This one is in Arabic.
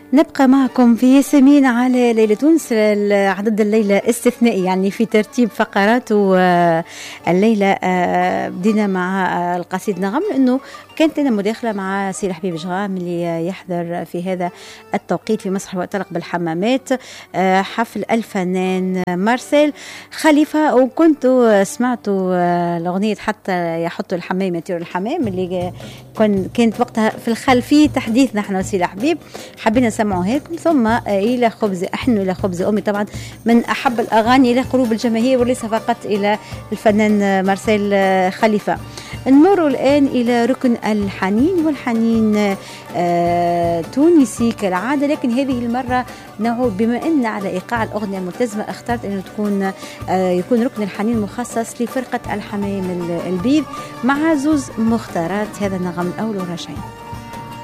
نبقى معكم في ياسمين على ليلة تونس. عدد الليلة استثنائي يعني في ترتيب فقرات، والليلة بدينا مع القصيد نغم، لأنه كانت لنا مداخلة مع سي حبيب جغام اللي يحضر في هذا التوقيت في مسرح وطلق بالحمامات حفل الفنان مارسيل خليفة. وكنت سمعتوا الأغنية حتى يحطوا الحمام يطيروا الحمام اللي كانت وقتها في الخلفية تحديث نحن وسي حبيب، حبينا نسمعوها لكم. ثم إلى خبز أحن إلى خبز أمي، طبعا من أحب الأغاني إلى قلوب الجماهير وليس فقط إلى الفنان مارسيل خليفة. نمر الآن إلى ركن الحنين، والحنين تونسي كالعادة، لكن هذه المرة نعود بما أن على إيقاع الأغنية الملتزمة اخترت أنه يكون ركن الحنين مخصص لفرقة الحمام البيض مع زوز مختارات هذا النغم الأول وراجعين.